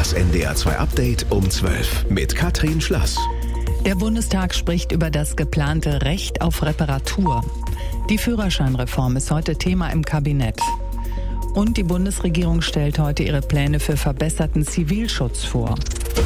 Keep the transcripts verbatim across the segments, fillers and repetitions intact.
Das N D R zwei Update um zwölf mit Katrin Schlass. Der Bundestag spricht über das geplante Recht auf Reparatur. Die Führerscheinreform ist heute Thema im Kabinett. Und die Bundesregierung stellt heute ihre Pläne für verbesserten Zivilschutz vor.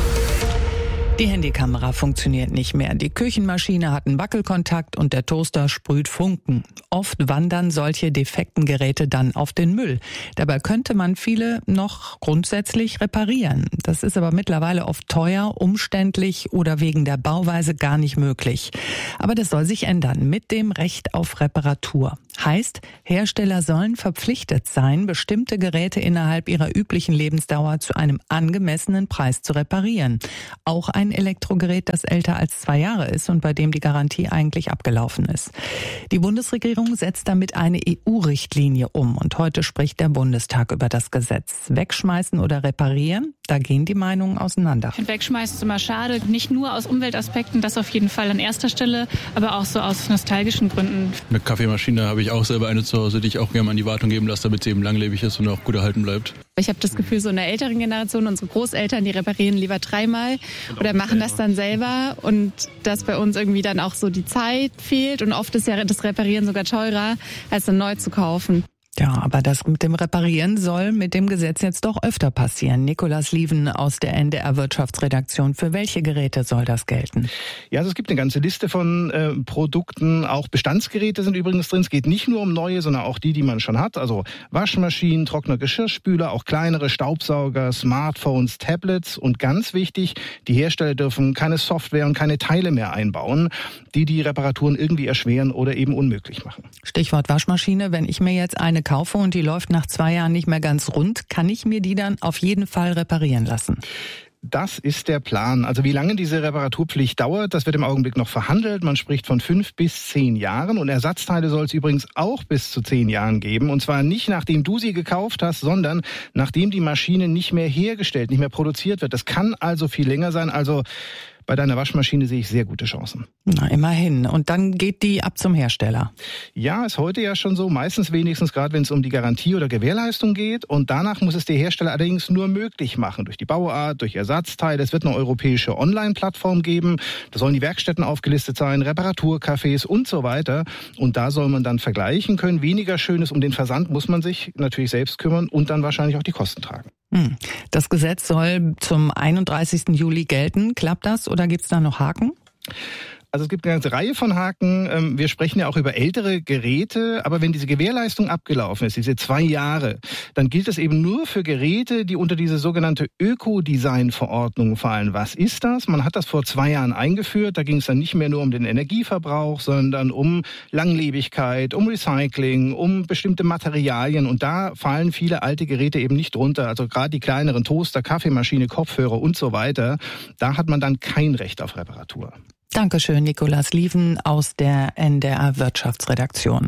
Die Handykamera funktioniert nicht mehr. Die Küchenmaschine hat einen Wackelkontakt und der Toaster sprüht Funken. Oft wandern solche defekten Geräte dann auf den Müll. Dabei könnte man viele noch grundsätzlich reparieren. Das ist aber mittlerweile oft teuer, umständlich oder wegen der Bauweise gar nicht möglich. Aber das soll sich ändern mit dem Recht auf Reparatur. Heißt, Hersteller sollen verpflichtet sein, bestimmte Geräte innerhalb ihrer üblichen Lebensdauer zu einem angemessenen Preis zu reparieren. Auch ein Elektrogerät, das älter als zwei Jahre ist und bei dem die Garantie eigentlich abgelaufen ist. Die Bundesregierung setzt damit eine E U-Richtlinie um und heute spricht der Bundestag über das Gesetz. Wegschmeißen oder reparieren? Da gehen die Meinungen auseinander. Wegschmeißen ist immer schade, nicht nur aus Umweltaspekten, das auf jeden Fall an erster Stelle, aber auch so aus nostalgischen Gründen. Eine Kaffeemaschine habe ich auch selber eine zu Hause, die ich auch gerne mal an die Wartung geben lasse, damit sie eben langlebig ist und auch gut erhalten bleibt. Ich habe das Gefühl, so in der älteren Generation, unsere Großeltern, die reparieren lieber dreimal oder machen das dann selber und dass bei uns irgendwie dann auch so die Zeit fehlt und oft ist ja das Reparieren sogar teurer, als dann neu zu kaufen. Ja, aber das mit dem Reparieren soll mit dem Gesetz jetzt doch öfter passieren. Nikolaus Lieven aus der N D R Wirtschaftsredaktion. Für welche Geräte soll das gelten? Ja, also es gibt eine ganze Liste von äh, Produkten. Auch Bestandsgeräte sind übrigens drin. Es geht nicht nur um neue, sondern auch die, die man schon hat. Also Waschmaschinen, trockene Geschirrspüler, auch kleinere Staubsauger, Smartphones, Tablets. Und ganz wichtig, die Hersteller dürfen keine Software und keine Teile mehr einbauen, die die Reparaturen irgendwie erschweren oder eben unmöglich machen. Stichwort Waschmaschine. Wenn ich mir jetzt eine kaufe und die läuft nach zwei Jahren nicht mehr ganz rund, kann ich mir die dann auf jeden Fall reparieren lassen? Das ist der Plan. Also wie lange diese Reparaturpflicht dauert, das wird im Augenblick noch verhandelt. Man spricht von fünf bis zehn Jahren und Ersatzteile soll es übrigens auch bis zu zehn Jahren geben. Und zwar nicht nachdem du sie gekauft hast, sondern nachdem die Maschine nicht mehr hergestellt, nicht mehr produziert wird. Das kann also viel länger sein. Also bei deiner Waschmaschine sehe ich sehr gute Chancen. Na, immerhin. Und dann geht die ab zum Hersteller. Ja, ist heute ja schon so. Meistens wenigstens, gerade wenn es um die Garantie oder Gewährleistung geht. Und danach muss es der Hersteller allerdings nur möglich machen. Durch die Bauart, durch Ersatzteile. Es wird eine europäische Online-Plattform geben. Da sollen die Werkstätten aufgelistet sein, Reparaturcafés und so weiter. Und da soll man dann vergleichen können. Weniger Schönes, um den Versand muss man sich natürlich selbst kümmern und dann wahrscheinlich auch die Kosten tragen. Das Gesetz soll zum einunddreißigsten Juli gelten. Klappt das oder gibt es da noch Haken? Also es gibt eine ganze Reihe von Haken. Wir sprechen ja auch über ältere Geräte, aber wenn diese Gewährleistung abgelaufen ist, diese zwei Jahre, dann gilt es eben nur für Geräte, die unter diese sogenannte Ökodesign-Verordnung fallen. Was ist das? Man hat das vor zwei Jahren eingeführt. Da ging es dann nicht mehr nur um den Energieverbrauch, sondern um Langlebigkeit, um Recycling, um bestimmte Materialien. Und da fallen viele alte Geräte eben nicht drunter. Also gerade die kleineren Toaster, Kaffeemaschine, Kopfhörer und so weiter. Da hat man dann kein Recht auf Reparatur. Dankeschön, Nikolaus Lieven aus der N D R Wirtschaftsredaktion.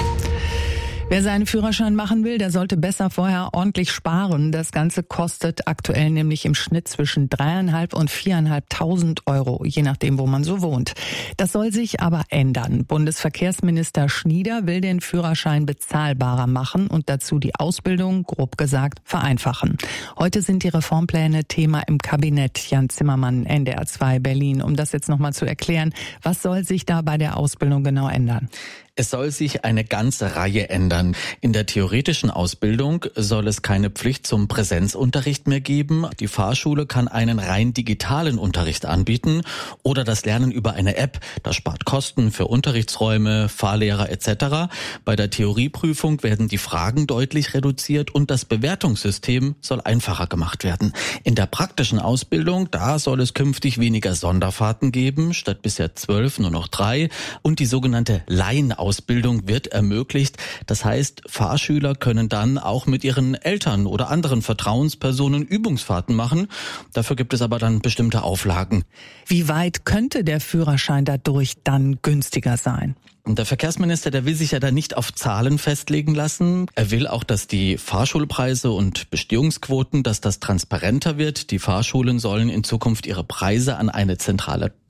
Wer seinen Führerschein machen will, der sollte besser vorher ordentlich sparen. Das Ganze kostet aktuell nämlich im Schnitt zwischen dreieinhalb und viereinhalbtausend Euro, je nachdem, wo man so wohnt. Das soll sich aber ändern. Bundesverkehrsminister Schnieder will den Führerschein bezahlbarer machen und dazu die Ausbildung, grob gesagt, vereinfachen. Heute sind die Reformpläne Thema im Kabinett. Jan Zimmermann, N D R zwei Berlin. Um das jetzt nochmal zu erklären, was soll sich da bei der Ausbildung genau ändern? Es soll sich eine ganze Reihe ändern. In der theoretischen Ausbildung soll es keine Pflicht zum Präsenzunterricht mehr geben. Die Fahrschule kann einen rein digitalen Unterricht anbieten oder das Lernen über eine App. Das spart Kosten für Unterrichtsräume, Fahrlehrer et cetera. Bei der Theorieprüfung werden die Fragen deutlich reduziert und das Bewertungssystem soll einfacher gemacht werden. In der praktischen Ausbildung, da soll es künftig weniger Sonderfahrten geben, statt bisher zwölf nur noch drei und die sogenannte Laienausbildung Ausbildung wird ermöglicht. Das heißt, Fahrschüler können dann auch mit ihren Eltern oder anderen Vertrauenspersonen Übungsfahrten machen. Dafür gibt es aber dann bestimmte Auflagen. Wie weit könnte der Führerschein dadurch dann günstiger sein? Und der Verkehrsminister, der will sich ja da nicht auf Zahlen festlegen lassen. Er will auch, dass die Fahrschulpreise und Bestehungsquoten, dass das transparenter wird. Die Fahrschulen sollen in Zukunft ihre Preise an eine zentrale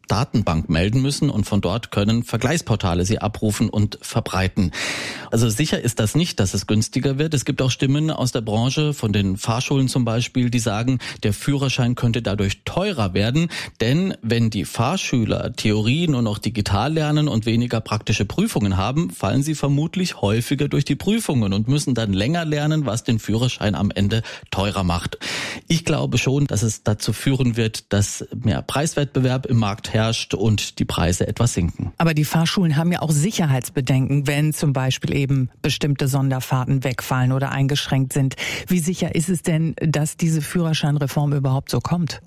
Datenbank melden müssen und von dort können Vergleichsportale sie abrufen und verbreiten. Also sicher ist das nicht, dass es günstiger wird. Es gibt auch Stimmen aus der Branche, von den Fahrschulen zum Beispiel, die sagen, der Führerschein könnte dadurch teurer werden. Denn wenn die Fahrschüler Theorie nur noch digital lernen und weniger praktische Prüfungen haben, fallen sie vermutlich häufiger durch die Prüfungen und müssen dann länger lernen, was den Führerschein am Ende teurer macht. Ich glaube schon, dass es dazu führen wird, dass mehr Preiswettbewerb im Markt herrscht und die Preise etwas sinken. Aber die Fahrschulen haben ja auch Sicherheitsbedenken, wenn zum Beispiel eben bestimmte Sonderfahrten wegfallen oder eingeschränkt sind. Wie sicher ist es denn, dass diese Führerscheinreform überhaupt so kommt?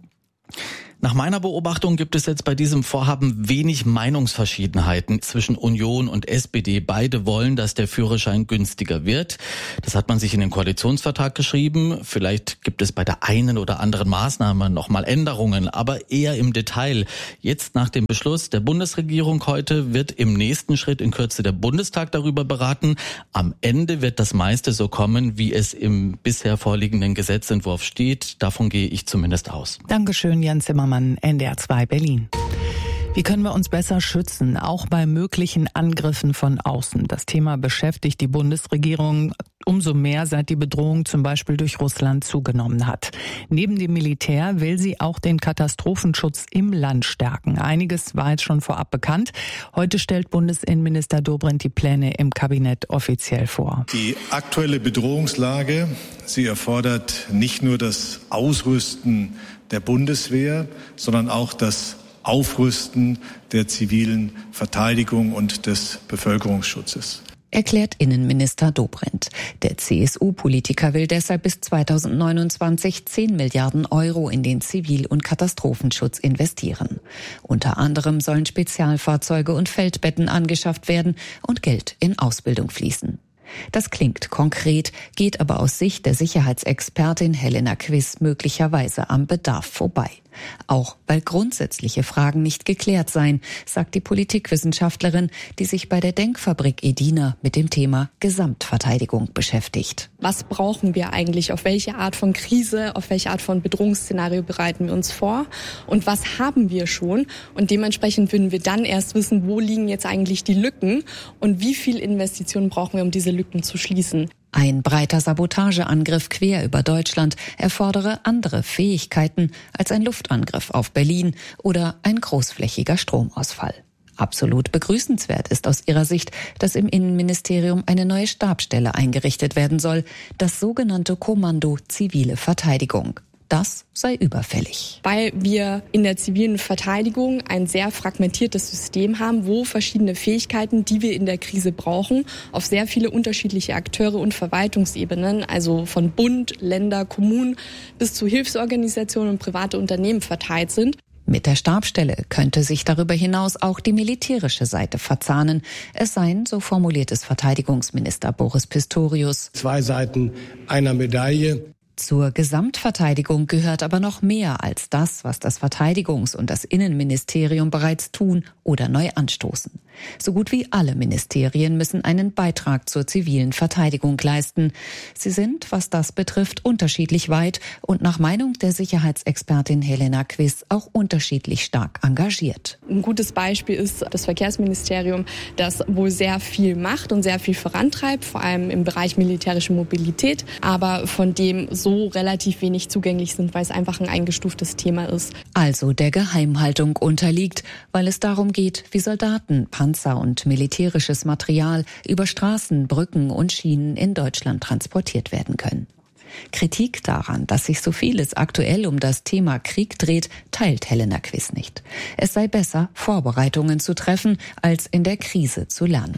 Nach meiner Beobachtung gibt es jetzt bei diesem Vorhaben wenig Meinungsverschiedenheiten zwischen Union und S P D. Beide wollen, dass der Führerschein günstiger wird. Das hat man sich in den Koalitionsvertrag geschrieben. Vielleicht gibt es bei der einen oder anderen Maßnahme nochmal Änderungen, aber eher im Detail. Jetzt nach dem Beschluss der Bundesregierung heute wird im nächsten Schritt in Kürze der Bundestag darüber beraten. Am Ende wird das meiste so kommen, wie es im bisher vorliegenden Gesetzentwurf steht. Davon gehe ich zumindest aus. Dankeschön, Jan Zimmermann, N D R zwei Berlin. Wie können wir uns besser schützen, auch bei möglichen Angriffen von außen? Das Thema beschäftigt die Bundesregierung umso mehr, seit die Bedrohung zum Beispiel durch Russland zugenommen hat. Neben dem Militär will sie auch den Katastrophenschutz im Land stärken. Einiges war jetzt schon vorab bekannt. Heute stellt Bundesinnenminister Dobrindt die Pläne im Kabinett offiziell vor. Die aktuelle Bedrohungslage, sie erfordert nicht nur das Ausrüsten der Bundeswehr, sondern auch das Aufrüsten der zivilen Verteidigung und des Bevölkerungsschutzes. Erklärt Innenminister Dobrindt. Der C S U-Politiker will deshalb bis zweitausendneunundzwanzig zehn Milliarden Euro in den Zivil- und Katastrophenschutz investieren. Unter anderem sollen Spezialfahrzeuge und Feldbetten angeschafft werden und Geld in Ausbildung fließen. Das klingt konkret, geht aber aus Sicht der Sicherheitsexpertin Helena Quiss möglicherweise am Bedarf vorbei. Auch weil grundsätzliche Fragen nicht geklärt seien, sagt die Politikwissenschaftlerin, die sich bei der Denkfabrik Edina mit dem Thema Gesamtverteidigung beschäftigt. Was brauchen wir eigentlich? Auf welche Art von Krise, auf welche Art von Bedrohungsszenario bereiten wir uns vor? Und was haben wir schon? Und dementsprechend würden wir dann erst wissen, wo liegen jetzt eigentlich die Lücken und wie viel Investitionen brauchen wir, um diese Lücken zu schließen. Ein breiter Sabotageangriff quer über Deutschland erfordere andere Fähigkeiten als ein Luftangriff auf Berlin oder ein großflächiger Stromausfall. Absolut begrüßenswert ist aus ihrer Sicht, dass im Innenministerium eine neue Stabsstelle eingerichtet werden soll, das sogenannte Kommando Zivile Verteidigung. Das sei überfällig. Weil wir in der zivilen Verteidigung ein sehr fragmentiertes System haben, wo verschiedene Fähigkeiten, die wir in der Krise brauchen, auf sehr viele unterschiedliche Akteure und Verwaltungsebenen, also von Bund, Länder, Kommunen bis zu Hilfsorganisationen und private Unternehmen verteilt sind. Mit der Stabsstelle könnte sich darüber hinaus auch die militärische Seite verzahnen. Es seien, so formuliert es Verteidigungsminister Boris Pistorius, zwei Seiten einer Medaille. Zur Gesamtverteidigung gehört aber noch mehr als das, was das Verteidigungs- und das Innenministerium bereits tun oder neu anstoßen. So gut wie alle Ministerien müssen einen Beitrag zur zivilen Verteidigung leisten. Sie sind, was das betrifft, unterschiedlich weit und nach Meinung der Sicherheitsexpertin Helena Quiss auch unterschiedlich stark engagiert. Ein gutes Beispiel ist das Verkehrsministerium, das wohl sehr viel macht und sehr viel vorantreibt, vor allem im Bereich militärische Mobilität, aber von dem so relativ wenig zugänglich sind, weil es einfach ein eingestuftes Thema ist. Also der Geheimhaltung unterliegt, weil es darum geht, wie Soldaten, Panzer und militärisches Material über Straßen, Brücken und Schienen in Deutschland transportiert werden können. Kritik daran, dass sich so vieles aktuell um das Thema Krieg dreht, teilt Helena Quiss nicht. Es sei besser, Vorbereitungen zu treffen, als in der Krise zu lernen.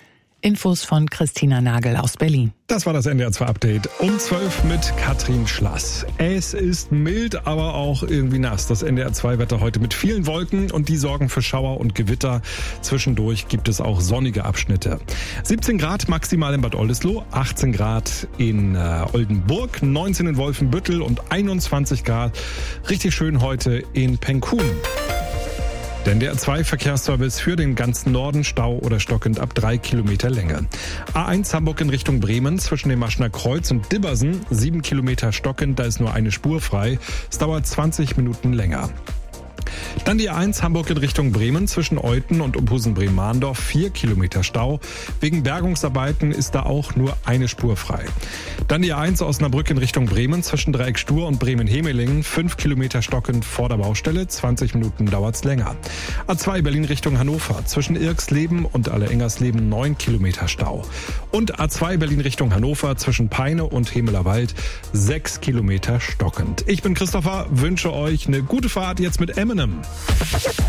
Infos von Christina Nagel aus Berlin. Das war das N D R zwei Update um zwölf mit Katrin Schlass. Es ist mild, aber auch irgendwie nass. Das N D R zwei Wetter heute mit vielen Wolken und die sorgen für Schauer und Gewitter. Zwischendurch gibt es auch sonnige Abschnitte. siebzehn Grad maximal in Bad Oldesloe, achtzehn Grad in äh, Oldenburg, neunzehn in Wolfenbüttel und einundzwanzig Grad. Richtig schön heute in Penkun. Der N D R zwei Verkehrsservice für den ganzen Norden, Stau oder stockend ab drei Kilometer Länge. A eins Hamburg in Richtung Bremen zwischen dem Maschner Kreuz und Dibbersen, sieben Kilometer stockend, da ist nur eine Spur frei. Es dauert zwanzig Minuten länger. Dann die A eins Hamburg in Richtung Bremen zwischen Euthen und Umhusen-Bremen-Mahndorf, vier Kilometer Stau. Wegen Bergungsarbeiten ist da auch nur eine Spur frei. Dann die A eins Osnabrück in Richtung Bremen zwischen Dreieck Stur und Bremen-Hemelingen, fünf Kilometer stockend vor der Baustelle, zwanzig Minuten dauert's länger. A zwei Berlin Richtung Hannover zwischen Irksleben und Alle-Engersleben, neun Kilometer Stau. Und A zwei Berlin Richtung Hannover zwischen Peine und Hemeler Wald, sechs Kilometer stockend. Ich bin Christopher, wünsche euch eine gute Fahrt jetzt mit Eminem.